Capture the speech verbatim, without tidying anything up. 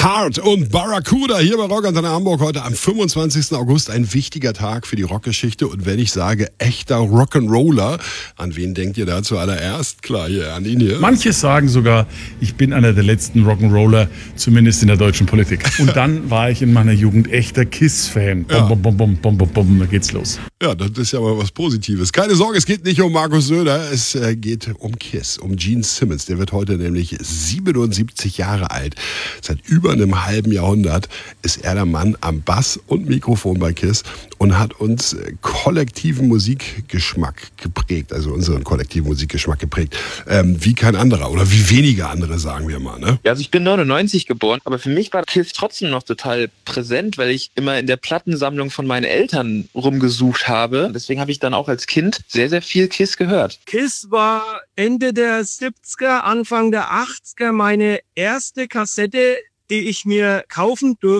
Hart und Barracuda hier bei Rock Antenne Hamburg heute am fünfundzwanzigsten August. Ein wichtiger Tag für die Rockgeschichte. Und wenn ich sage echter Rock'n'Roller, an wen denkt ihr da zuallererst? Klar, hier, an ihn hier. Manche sagen sogar, ich bin einer der letzten Rock'n'Roller, zumindest in der deutschen Politik. Und dann war ich in meiner Jugend echter Kiss-Fan. Ja. Bom, bom, bom, bom, bom, bom, da geht's los. Ja, das ist ja mal was Positives. Keine Sorge, es geht nicht um Markus Söder, es äh, geht um Kiss, um Gene Simmons. Der wird heute nämlich siebenundsiebzig Jahre alt. Seit über einem halben Jahrhundert ist er der Mann am Bass und Mikrofon bei Kiss und hat uns äh, kollektiven Musikgeschmack geprägt, also unseren kollektiven Musikgeschmack geprägt, ähm, wie kein anderer oder wie wenige andere, sagen wir mal. Ne? Ja, also ich bin neunundneunzig geboren, aber für mich war Kiss trotzdem noch total präsent, weil ich immer in der Plattensammlung von meinen Eltern rumgesucht habe. Deswegen habe ich dann auch als Kind sehr, sehr viel Kiss gehört. Kiss war Ende der siebziger, Anfang der achtziger meine erste Kassette, die ich mir kaufen durfte.